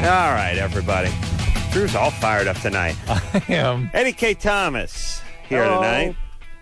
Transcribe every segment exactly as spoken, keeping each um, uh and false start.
All right, everybody. Drew's all fired up tonight. I am. Eddie K. Thomas here Hello. tonight.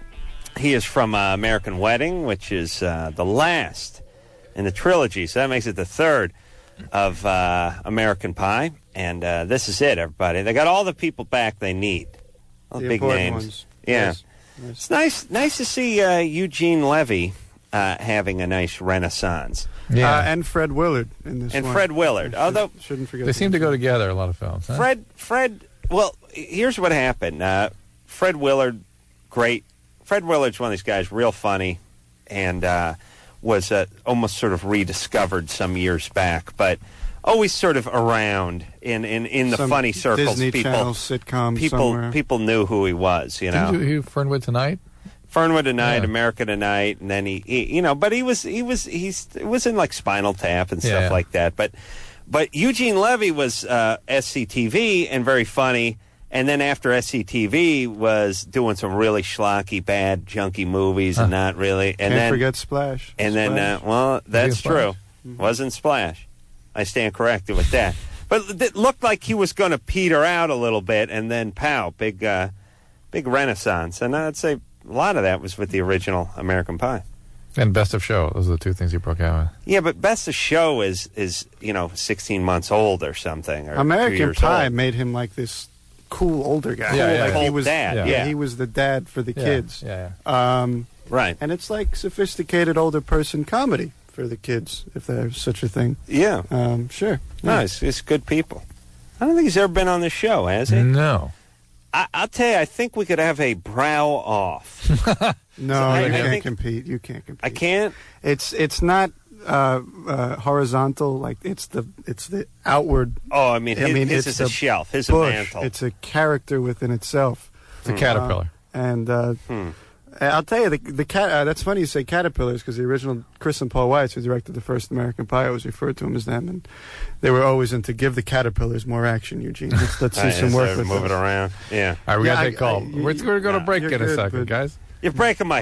He is from uh, American Wedding, which is uh, the last in the trilogy, so that makes it the third of uh, American Pie. And uh, this is it, everybody. They got all the people back they need. All the, The big important names. ones. Yeah. Yes. Yes. It's nice nice to see uh, Eugene Levy uh, having a nice renaissance. Yeah. Uh, and Fred Willard in this And one. Fred Willard. Should, Although shouldn't forget they that. seem to go together, a lot of films. Huh? Fred, Fred, well, here's what happened. Uh, Fred Willard, great. Fred Willard's one of these guys, real funny, and uh, was uh, almost sort of rediscovered some years back, but always sort of around in, in, in the Some funny circles. Disney people, Channel sitcom people, somewhere. people knew who he was, you know. Didn't you hear Fernwood Tonight? Fernwood Tonight, Yeah. America Tonight, and then he, he, you know, but he was, he was, he's, it was in like Spinal Tap and stuff Yeah, yeah. like that. But, but Eugene Levy was uh, S C T V and very funny, and then after S C T V was doing some really schlocky, bad, junky movies, and not really. And Can't then, forget Splash. and then, uh, Splash. well, that's Splash? true. Mm-hmm. Wasn't Splash. I stand corrected with that. But it looked like he was going to peter out a little bit, and then pow, big, uh, big renaissance. And I'd say a lot of that was with the original American Pie. And Best of Show. Those are the two things he broke out with. Yeah, but Best of Show is, is you know, sixteen months old or something. Or two American years Pie old. made him like this cool older guy. Yeah, yeah, like yeah. he Old was dad, yeah. yeah. he was the dad for the Yeah, kids. Yeah, yeah. Um, Right. and it's like sophisticated older person comedy for the kids, if there's such a thing. Yeah. Um, sure. Nice. It's good people. I don't think he's ever been on this show, has he? No. I, I'll tell you, I think we could have a brow off. No, So I- you I can't think- compete. You can't compete. I can't? It's it's not uh, uh, horizontal. Like it's the it's the outward Oh, I mean, his, I mean, his it's is a the shelf. His is a bush. mantle. It's a character within itself. It's a caterpillar. And uh, Hmm. I'll tell you, the, the cat. Uh, that's funny you say caterpillars because the original Chris and Paul Weitz, who directed the first American Pie, always referred to him as them, and they were always into give the caterpillars more action. Eugene, let's, let's see Right, some so work with move it them. around. Yeah. All right, we Yeah, got to I- take a call. I- you- We're going to go to no, break you're in a good, second, but- guys. You're breaking my